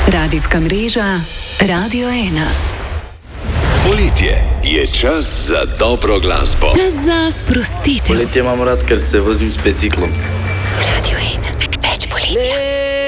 Radijska mreža Radio 1. Poletje je čas za dobro glasbo. Čas za sprostitev. Poletje imam rad, ker se vozim s biciklom. Radio 1. Več poletja.